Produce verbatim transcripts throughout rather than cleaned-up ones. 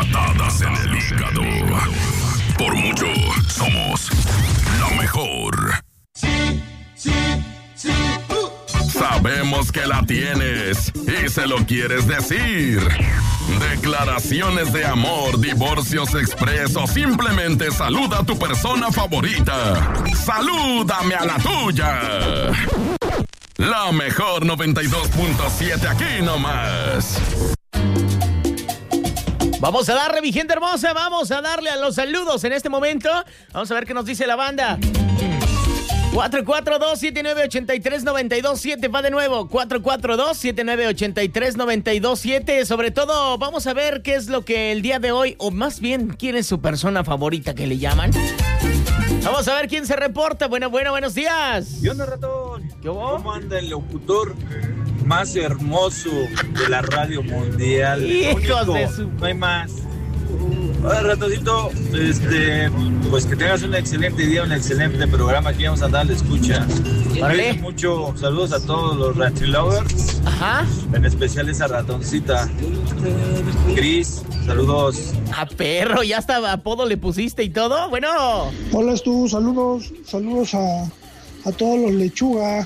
Patadas en el hígado. Por mucho, somos la mejor. Sí, sí, sí. Uh. Sabemos que la tienes y se lo quieres decir. Declaraciones de amor, divorcios expresos, simplemente saluda a tu persona favorita. Salúdame a la tuya. La mejor noventa y dos punto siete aquí nomás. Vamos a darle, mi gente hermosa, vamos a darle a los saludos en este momento. Vamos a ver qué nos dice la banda. cuatro cuatro dos, siete nueve ocho tres, nueve dos siete, va de nuevo, cuatro cuatro dos, siete nueve ocho tres, nueve dos siete. Sobre todo, vamos a ver qué es lo que el día de hoy, o más bien, quién es su persona favorita que le llaman. Vamos a ver quién se reporta. Bueno, bueno, buenos días. ¿Qué onda, ratón? ¿Qué hubo? ¿Cómo anda el locutor más hermoso de la radio mundial? Hijos Único, de su... no hay más. Hola, ratoncito, este, pues que tengas un excelente día, un excelente programa. Aquí vamos a darle escucha. Vale. Mucho saludos a todos los Ratrilovers. Ajá. En especial esa ratoncita. Cris, saludos. A perro, ya hasta apodo le pusiste y todo. Bueno. Hola, tú, saludos, saludos a, a todos los lechuga.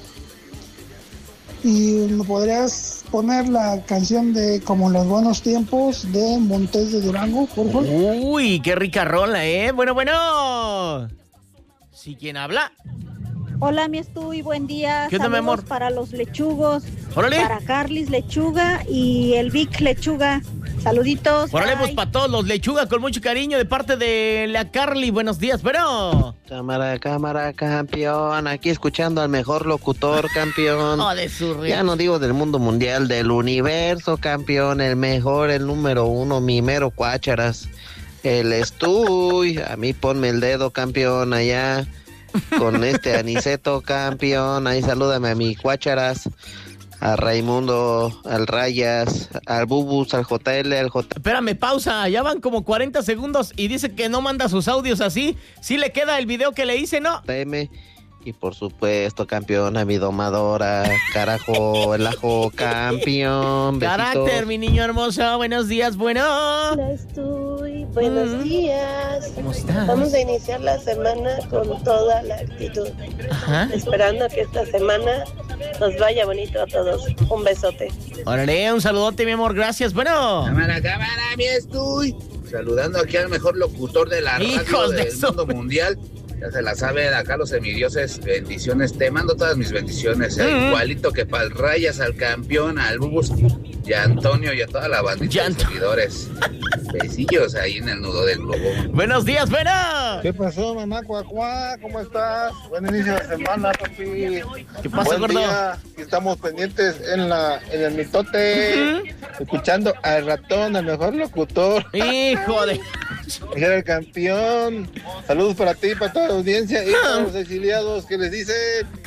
Y me podrías poner la canción de Como en los buenos tiempos de Montes de Durango, por favor. Uy, qué rica rola, ¿eh? Bueno, bueno. ¿Sí quién habla? Hola, mi Estuy, buen día. ¿Qué onda, mi amor? Para los lechugos. Órale. Para Carlis Lechuga y el Vic Lechuga. Saluditos. Órale, pues bye. para todos los lechuga con mucho cariño de parte de la Carly. Buenos días, pero... Cámara, cámara, campeón. Aquí escuchando al mejor locutor, campeón. Oh, de su río. Ya no digo del mundo mundial, del universo, campeón. El mejor, el número uno, mi mero cuácharas. El Estuy. A mí ponme el dedo, campeón, allá. Con este Aniceto, campeón. Ahí salúdame a mi cuácharas. A Raimundo, al Rayas, al Bubus, al J L, al J... Espérame, pausa. Ya van como cuarenta segundos y dice que no manda sus audios así. Sí le queda el video que le hice, ¿no? M. Y por supuesto, campeón, a mi domadora, carajo, el ajo, campeón. Besitos. Carácter, mi niño hermoso. Buenos días, bueno. Hola, estoy. Buenos mm. días. ¿Cómo estás? Vamos a iniciar la semana con toda la actitud. Ajá. Esperando que esta semana nos vaya bonito a todos. Un besote. Órale, un saludote, mi amor. Gracias. Bueno. Cámara, cámara, mi estoy. Saludando aquí al mejor locutor de la Hijos radio de del eso. mundo mundial. Ya se la saben acá los semidioses, bendiciones, te mando todas mis bendiciones, eh, Mm. igualito que para Rayas, al campeón, al Bubus y a Antonio y a toda la bandita de seguidores. Besillos ahí en el nudo del globo. Buenos días, bueno. ¿Qué pasó, mamá Cuacuá? ¿Cómo estás? Buen inicio de semana, papi. ¿Qué pasa, Buen gordo? día. Aquí estamos pendientes en la en el mitote, uh-huh. escuchando al ratón, al mejor locutor. Hijo de... Era el campeón. Saludos para ti, para toda la audiencia y para los exiliados que les dicen.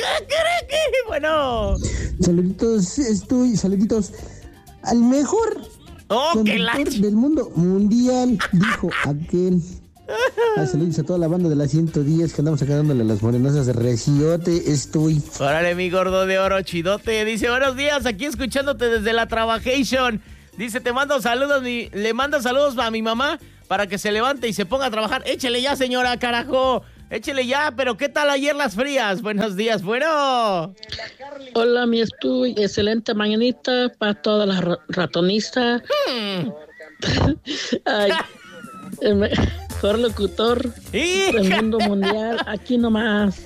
Bueno. Saluditos, estoy, saluditos al mejor oh, conductor del mundo mundial, dijo aquel. Ah, saludos a toda la banda de la ciento diez que andamos acá dándole las morenosas de Reciote, estoy. Órale, mi gordo de oro, chidote. Dice, buenos días, aquí escuchándote desde la Trabajation. Dice, te mando saludos, mi, le mando saludos a mi mamá para que se levante y se ponga a trabajar. Échele ya, señora, carajo. Échele ya, pero ¿qué tal ayer las frías? Buenos días, bueno. Hola, mi estuy. Excelente mañanita para todas las ra- ratonistas. Hmm. Ay, el mejor locutor del mundo mundial. Aquí nomás.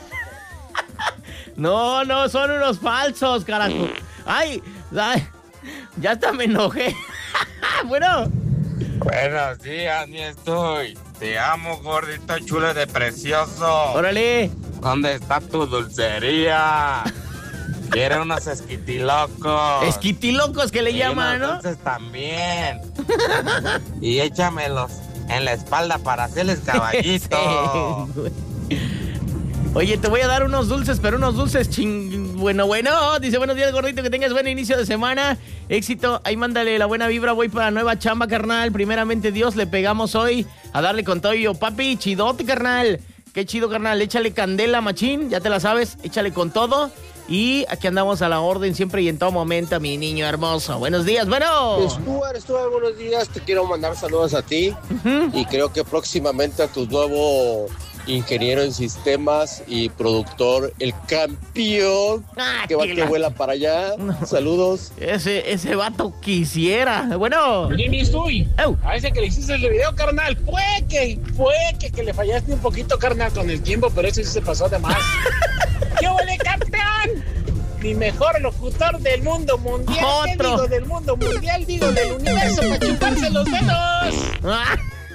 No, no, son unos falsos, carajo. Ay, ay ya hasta me enojé. Bueno. Buenos días, mi estoy. Te amo, gordito chulo de precioso. Órale. ¿Dónde está tu dulcería? Quiero unos esquitilocos. Esquitilocos que le y llaman, unos ¿no? Dulces también. Y échamelos en la espalda para hacerles caballito. Oye, te voy a dar unos dulces, pero unos dulces ching... Bueno, bueno. Dice, buenos días, gordito, que tengas buen inicio de semana. Éxito. Ahí mándale la buena vibra. Voy para nueva chamba, carnal. Primeramente, Dios, le pegamos hoy a darle con todo. Y yo, papi, chidote, carnal. Qué chido, carnal. Échale candela, machín. Ya te la sabes. Échale con todo. Y aquí andamos a la orden siempre y en todo momento, mi niño hermoso. Buenos días, bueno. Stuart, Stuart, buenos días. Te quiero mandar saludos a ti. Uh-huh. Y creo que próximamente a tu nuevo ingeniero en sistemas y productor, el campeón, ah, que va que la... vuela para allá. No. Saludos. Ese, ese vato quisiera. Bueno. Oye, mi estoy. Oh. A ese que le hiciste el video, carnal. Fue que, fue que, que le fallaste un poquito, carnal, con el tiempo, pero ese sí se pasó de más. ¡Qué huele, campeón! Mi mejor locutor del mundo mundial. ¿Qué digo del mundo mundial? Digo del universo para chuparse los dedos. Ah.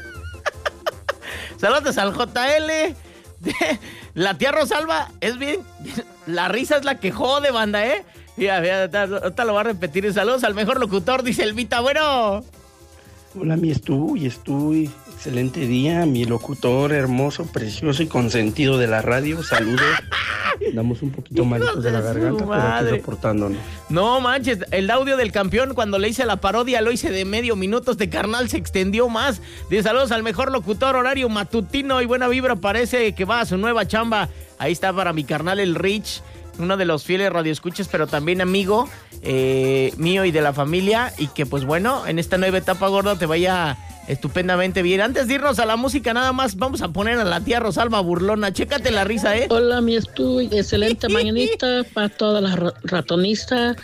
Saludos al J L. La tía Rosalba es bien. La risa es la que jode, banda, ¿eh? Mira, mira, ahorita lo va a repetir. Saludos al mejor locutor, dice Elvita. Bueno. Hola, mi Estuy, Estuy. Excelente día, mi locutor hermoso, precioso y consentido de la radio. Saludos. Damos un poquito malitos de la garganta, pero aquí soportándonos. No manches, el audio del campeón cuando le hice la parodia lo hice de medio minuto. Este carnal se extendió más. De saludos al mejor locutor, horario matutino y buena vibra. Parece que va a su nueva chamba. Ahí está para mi carnal el Rich, uno de los fieles radioescuchas, pero también amigo eh, mío y de la familia. Y que pues bueno, en esta nueva etapa, gordo, te vaya estupendamente bien. Antes de irnos a la música, nada más vamos a poner a la tía Rosalba burlona. Chécate la risa, ¿eh? Hola, mi estuy. Excelente mañanita para todas las ratonistas.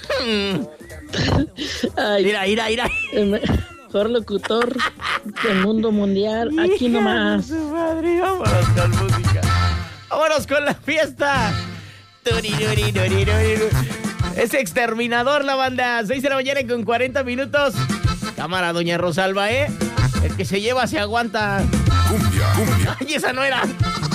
Ay, mira, mira, mira. El mejor locutor del mundo mundial. Aquí nomás. Madre, vámonos con música. Vámonos con la fiesta. Es exterminador la banda. seis de la mañana con cuarenta minutos. Cámara, doña Rosalba, ¿eh? El que se lleva se aguanta. Cumbia, cumbia. Ay, esa no era.